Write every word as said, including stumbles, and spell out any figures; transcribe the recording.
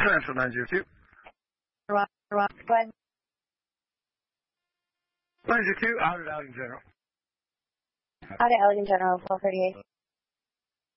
Central nine zero two. Go ahead. nine zero two, out at Allegan General. Out at Allegan General, twelve thirty-eight.